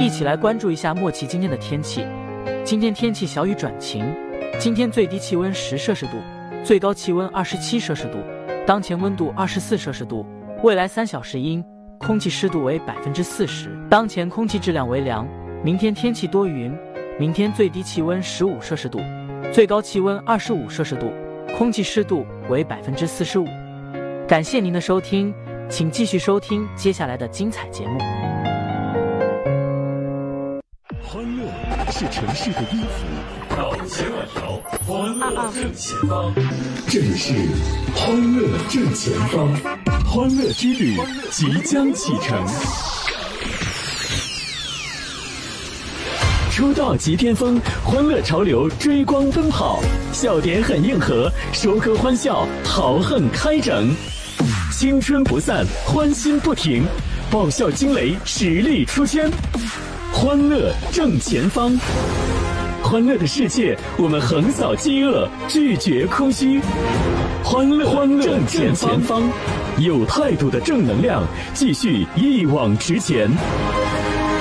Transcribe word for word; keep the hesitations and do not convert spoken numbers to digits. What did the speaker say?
一起来关注一下莫奇今天的天气。今天天气小雨转晴，今天最低气温十摄氏度，最高气温二十七摄氏度，当前温度二十四摄氏度。未来三小时阴，空气湿度为百分之四十，当前空气质量为良。明天天气多云，明天最低气温十五摄氏度，最高气温二十五摄氏度，空气湿度为百分之四十五。感谢您的收听，请继续收听接下来的精彩节目。 欢乐是城市的音符，到千万条，欢乐正前方。这里是欢乐正前方，欢乐之旅即将启程。出道即巅峰，欢乐潮流追光奔跑，笑点很硬核，收割欢笑，豪横开整。青春不散，欢欣不停，爆笑惊雷，实力出圈。欢乐正前方，欢乐的世界，我们横扫饥饿，拒绝空虚。欢乐欢乐正前方，有态度的正能量，继续一往直前。